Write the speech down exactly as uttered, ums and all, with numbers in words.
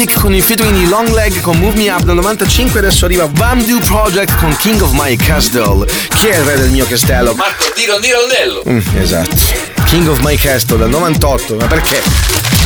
Music con il featuring di Long Leg con Move Me Up del novantacinque. Adesso arriva Bamdu Project con King of My Castle. Chi è il re del mio castello? Marco Di Rondello. Mm, esatto. King of My Castle del novantotto. Ma perché?